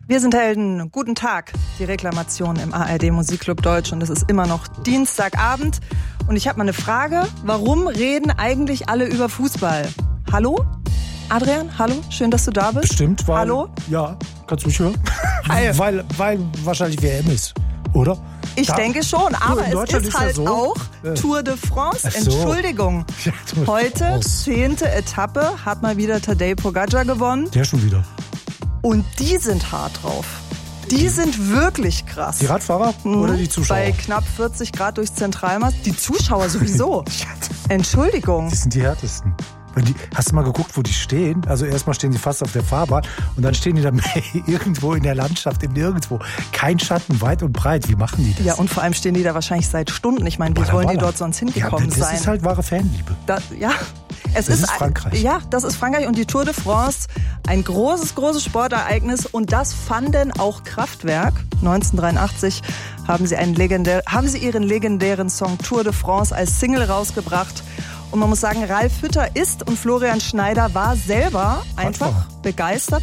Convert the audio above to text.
Wir sind Helden. Guten Tag. Die Reklamation im ARD Musikclub Deutsch und es ist immer noch Dienstagabend. Und ich habe mal eine Frage. Warum reden eigentlich alle über Fußball? Hallo? Adrian, hallo? Schön, dass du da bist. Bestimmt, weil... Hallo? Ja, kannst du mich hören? weil wahrscheinlich WM ist, oder? Ich denke schon, aber es ist halt so. auch Tour de France. So. Entschuldigung. Ja, Tour de Heute, France. 10. Etappe, hat mal wieder Tadej Pogačar gewonnen. Der schon wieder. Und die sind hart drauf. Die sind wirklich krass. Die Radfahrer oder die Zuschauer? Bei knapp 40 Grad durchs Zentralmast. Die Zuschauer sowieso. Entschuldigung. Die sind die härtesten. Hast du mal geguckt, wo die stehen? Also erstmal stehen sie fast auf der Fahrbahn und dann stehen die dann irgendwo in der Landschaft, im Nirgendwo. Kein Schatten, weit und breit. Wie machen die das? Ja, und vor allem stehen die da wahrscheinlich seit Stunden. Ich meine, wie wollen die dort sonst hingekommen sein? Das ist halt wahre Fanliebe. Das ist Frankreich. Ja, das ist Frankreich und die Tour de France, ein großes Sportereignis und das fanden auch Kraftwerk. 1983 haben sie ihren legendären Song Tour de France als Single rausgebracht. Und man muss sagen, Ralf Hütter ist und Florian Schneider war selber einfach begeistert.